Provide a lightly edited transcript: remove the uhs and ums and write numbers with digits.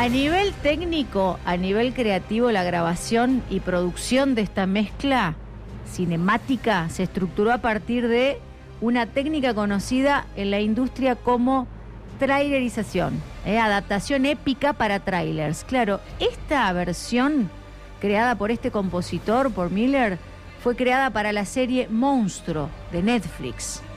A nivel técnico, a nivel creativo, la grabación y producción de esta mezcla cinemática se estructuró a partir de una técnica conocida en la industria como trailerización, adaptación épica para trailers. Claro, esta versión creada por este compositor, por Miller, fue creada para la serie Monstruo de Netflix.